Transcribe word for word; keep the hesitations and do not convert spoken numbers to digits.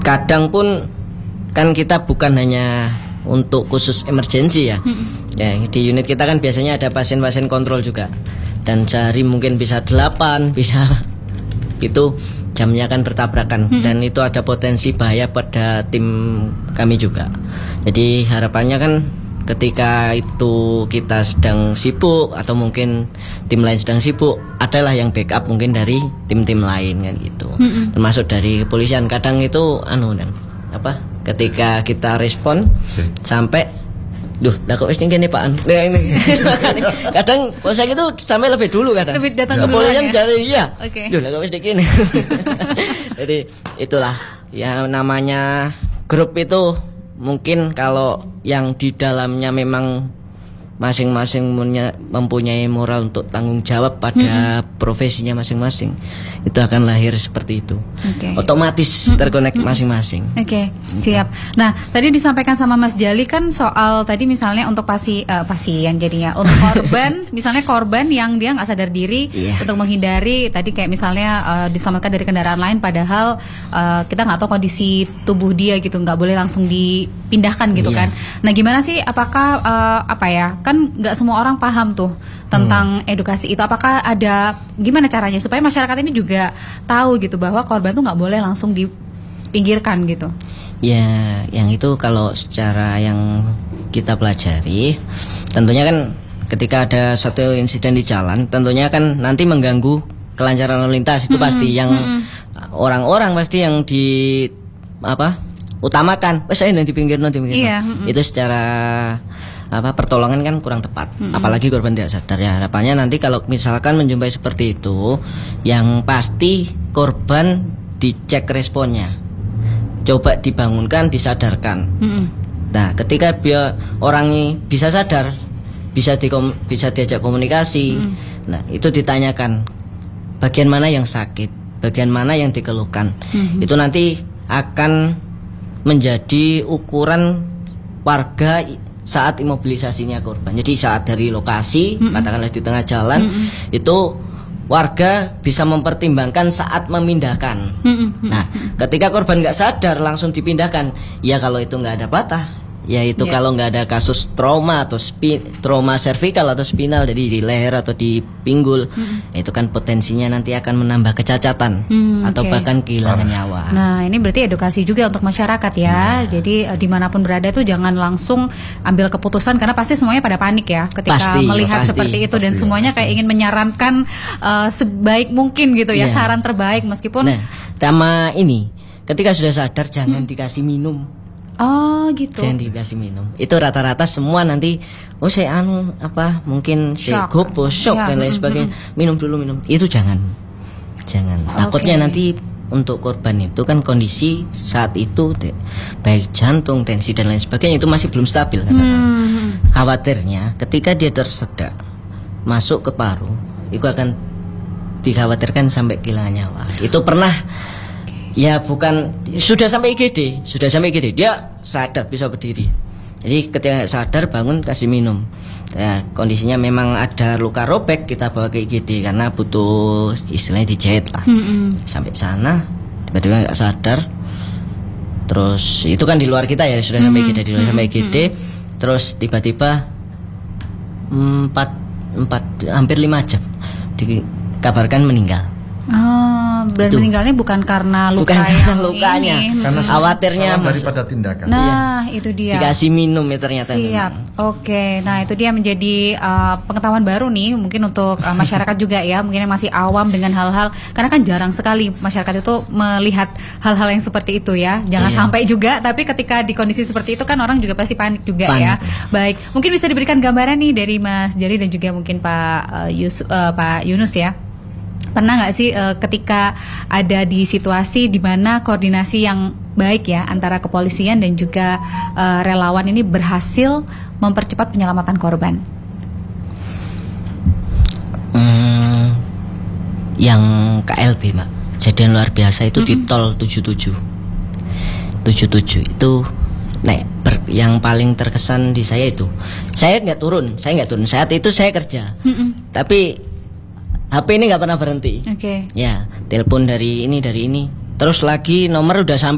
kadang pun kan kita bukan hanya untuk khusus emergensi ya. Ya, di unit kita kan biasanya ada pasien-pasien kontrol juga. Dan sehari mungkin bisa delapan, bisa itu jamnya kan bertabrakan. Hmm. Dan itu ada potensi bahaya pada tim kami juga. Jadi harapannya kan ketika itu kita sedang sibuk atau mungkin tim lain sedang sibuk, adalah yang backup mungkin dari tim-tim lain kan gitu. Hmm. Termasuk dari kepolisian. Kadang itu anu dan apa? Ketika kita respon okay. sampai duh, lah kok wis ngene Pak. Nah, ini. Kadang polsek itu sampai lebih dulu kadang. Lebih datang dulu kan dari iya. Oke. Duh, lah kok wis ngene. Jadi itulah ya namanya grup itu mungkin kalau yang di dalamnya memang masing-masing mempunyai moral untuk tanggung jawab pada mm-hmm. profesinya masing-masing, itu akan lahir seperti itu. Okay. Otomatis mm-hmm. terkonek masing-masing. Oke, okay. Siap. Nah, tadi disampaikan sama Mas Jali kan soal tadi misalnya untuk pasi uh, pasien jadinya untuk korban, misalnya korban yang dia nggak sadar diri yeah. untuk menghindari tadi kayak misalnya uh, diselamatkan dari kendaraan lain, padahal uh, kita nggak tahu kondisi tubuh dia gitu, nggak boleh langsung dipindahkan gitu yeah. kan. Nah, gimana sih? Apakah uh, apa ya? Kan nggak semua orang paham tuh tentang hmm. edukasi itu. Apakah ada gimana caranya supaya masyarakat ini juga tahu gitu bahwa korban tuh nggak boleh langsung dipinggirkan gitu? Ya, yang itu kalau secara yang kita pelajari, tentunya kan ketika ada suatu insiden di jalan, tentunya kan nanti mengganggu kelancaran lalu lintas itu mm-hmm. pasti yang mm-hmm. orang-orang pasti yang di apa utamakan. Wes saya nanti pinggir nanti pinggir. Iya, mm-hmm. Itu secara apa pertolongan kan kurang tepat, mm-hmm. apalagi korban tidak sadar. Ya harapannya nanti kalau misalkan menjumpai seperti itu, yang pasti korban dicek responnya, coba dibangunkan, disadarkan. Mm-hmm. Nah ketika dia orangnya bisa sadar, bisa di bisa diajak komunikasi, mm-hmm. nah itu ditanyakan bagian mana yang sakit, bagian mana yang dikeluhkan, mm-hmm. itu nanti akan menjadi ukuran warga saat imobilisasinya korban. Jadi saat dari lokasi, mm-hmm. katakanlah di tengah jalan, mm-hmm. itu warga bisa mempertimbangkan saat memindahkan. Mm-hmm. Nah, ketika korban nggak sadar langsung dipindahkan, ya kalau itu nggak ada patah, ya itu yeah. kalau nggak ada kasus trauma atau spi, trauma servikal atau spinal, jadi di leher atau di pinggul, mm-hmm. itu kan potensinya nanti akan menambah kecacatan mm, atau okay. bahkan kehilangan nyawa. Nah, ini berarti edukasi juga untuk masyarakat ya. Yeah. Jadi uh, dimanapun berada tuh jangan langsung ambil keputusan karena pasti semuanya pada panik ya ketika pasti, melihat pasti, seperti itu pasti, dan semuanya pasti. Kayak ingin menyarankan uh, sebaik mungkin gitu ya, yeah. saran terbaik meskipun. Nah, sama ini ketika sudah sadar jangan hmm. dikasih minum. Oh gitu. Jangan dikasih minum. Itu rata-rata semua nanti oh saya anu apa mungkin saya gopo, shock ya, dan lain sebagainya. Mm-hmm. Minum dulu minum. Itu jangan. Jangan. Okay. Takutnya nanti untuk korban itu kan kondisi saat itu baik jantung, tensi dan lain sebagainya itu masih belum stabil kan. Mm-hmm. Khawatirnya ketika dia tersedak masuk ke paru, itu akan dikhawatirkan sampai kehilangan nyawa. Itu pernah. Ya bukan, sudah sampai I G D, sudah sampai I G D, dia sadar bisa berdiri. Jadi ketika sadar bangun kasih minum. Ya, kondisinya memang ada luka robek, kita bawa ke I G D karena butuh istilahnya dijahit lah. Mm-hmm. Sampai sana tiba-tiba nggak sadar. Terus itu kan di luar kita ya, sudah sampai mm-hmm. I G D, di luar sampai I G D. Mm-hmm. Terus tiba-tiba empat empat hampir lima jam dikabarkan meninggal. Oh, dan meninggalnya bukan karena luka bukan yang karena lukanya, ini. Karena khawatirnya daripada tindakan. Nah, ya. Itu dia. Dikasih minum ya ternyata. Siap. Oke, okay. Nah itu dia menjadi uh, pengetahuan baru nih, mungkin untuk uh, masyarakat juga ya, mungkin yang masih awam dengan hal-hal, karena kan jarang sekali masyarakat itu melihat hal-hal yang seperti itu ya. Jangan iya. sampai juga, tapi ketika di kondisi seperti itu kan orang juga pasti panik juga panik. Ya. Baik, mungkin bisa diberikan gambaran nih dari Mas Jali dan juga mungkin Pak uh, Yus, uh, Pak Yunus ya. Pernah nggak sih uh, ketika ada di situasi di mana koordinasi yang baik ya antara kepolisian dan juga uh, relawan ini berhasil mempercepat penyelamatan korban? Hmm, yang K L B Mbak, kejadian luar biasa itu mm-hmm. di tol tujuh puluh tujuh tujuh puluh tujuh itu, nah ber, yang paling terkesan di saya itu, saya nggak turun, saya nggak turun saat itu saya kerja, mm-hmm. tapi H P ini nggak pernah berhenti. Oke. Okay. Ya, telepon dari ini dari ini. Terus lagi nomor udah sampai